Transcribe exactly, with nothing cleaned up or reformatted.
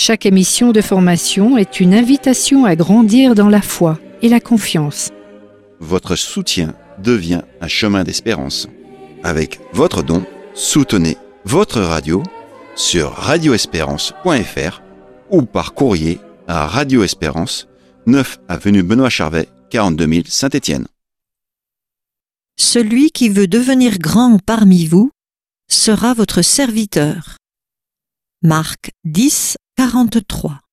Chaque émission de formation est une invitation à grandir dans la foi et la confiance. Votre soutien devient un chemin d'espérance. Avec votre don, soutenez votre radio sur radio espérance point f r ou par courrier à Radio Espérance, neuf avenue Benoît Charvet, quarante-deux mille Saint-Étienne. Celui qui veut devenir grand parmi vous sera votre serviteur. Marc dix, quarante-trois.